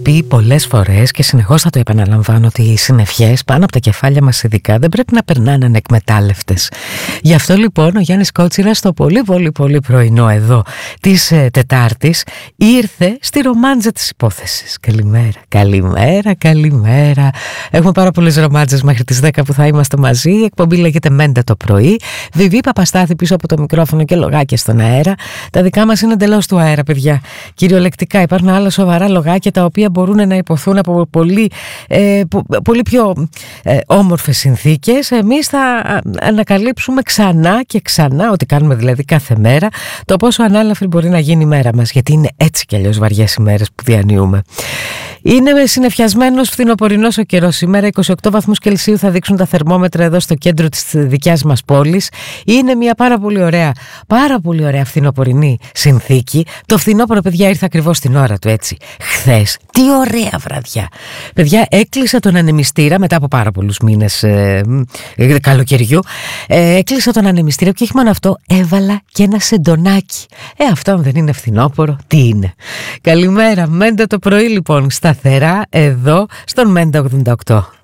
πει πολλές φορές και συνεχώς θα το επαναλαμβάνω ότι οι συννεφιές πάνω από τα κεφάλια μας ειδικά δεν πρέπει να περνάνε ανεκμετάλλευτες. Γι' αυτό λοιπόν ο Γιάννης Κότσιρας στο πολύ πρωινό εδώ της Τετάρτης ήρθε στη ρομάντζα της υπόθεσης. Καλημέρα. Έχουμε πάρα πολλές ρομάντζες μέχρι τις 10 που θα είμαστε μαζί. Η εκπομπή λέγεται Μέντα το πρωί. Βιβί Παπαστάθη πίσω από το μικρόφωνο και λογάκια στον αέρα. Τα δικά μας είναι εντελώς του αέρα, παιδιά. Κυριολεκτικά υπάρχουν άλλα σοβαρά λογάκια τα οποία μπορούν να υποθούν από πολύ πιο όμορφες συνθήκες. Εμείς θα ανακαλύψουμε ξανά και ξανά, ό,τι κάνουμε δηλαδή κάθε μέρα, το πόσο ανάλαφρη μπορεί να γίνει η μέρα μας, γιατί είναι έτσι κι αλλιώς βαριές οι μέρες που διανύουμε. Είναι συννεφιασμένος φθινοπορεινός ο καιρός. Σήμερα 28 βαθμούς Κελσίου θα δείξουν τα θερμόμετρα εδώ στο κέντρο της δικιάς μας πόλης. Είναι μια πάρα πολύ ωραία φθινοπορεινή συνθήκη. Το φθινόπωρο, παιδιά, ήρθε ακριβώς την ώρα του, έτσι. Χθες, τι ωραία βραδιά. Παιδιά, έκλεισα τον ανεμιστήρα μετά από πάρα πολλούς μήνες καλοκαιριού. Έκλεισα τον ανεμιστήρα και όχι μόνο αυτό, έβαλα και ένα σεντονάκι. Αυτό αν δεν είναι φθινόπωρο, τι είναι? Καλημέρα, Μέντα το πρωί λοιπόν, σταθερά εδώ στον Μέντα 88.